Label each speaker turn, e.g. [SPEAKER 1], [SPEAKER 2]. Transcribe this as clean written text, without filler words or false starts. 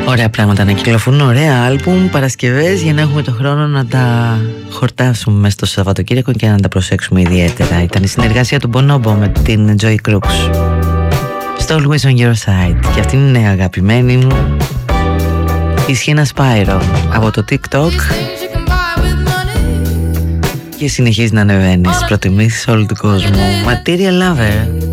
[SPEAKER 1] Ωραία πράγματα να κυκλοφορούν, ωραία άλμπουμ, Παρασκευές, για να έχουμε το χρόνο να τα χορτάσουμε μέσα στο Σαββατοκύριακο και να τα προσέξουμε ιδιαίτερα. Ήταν η συνεργασία του Bonobo με την Joy Crooks στο Always on Your Side. Και αυτή είναι η αγαπημένη μου, η Σχήνα Spyro από το TikTok, και συνεχίζει να ανεβαίνει στις προτιμήσεις όλου του κόσμου. Material Lover.